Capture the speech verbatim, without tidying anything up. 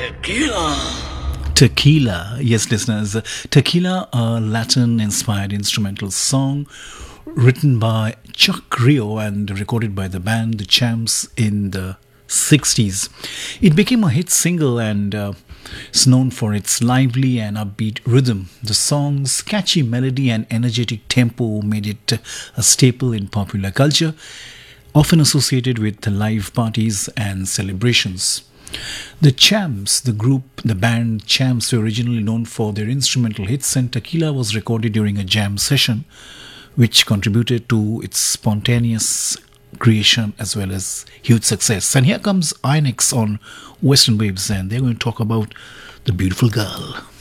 Tequila, yes, listeners. Tequila, a Latin-inspired instrumental song written by Chuck Rio and recorded by the band The Champs in the sixties. It became a hit single and uh, is known for its lively and upbeat rhythm. The song's catchy melody and energetic tempo made it a staple in popular culture, often associated with live parties and celebrations. The Champs, the group, the band Champs, were originally known for their instrumental hits, and Tequila was recorded during a jam session, which contributed to its spontaneous creation as well as huge success. And here comes I N X on Western Waves, and they're going to talk about The Beautiful Girl.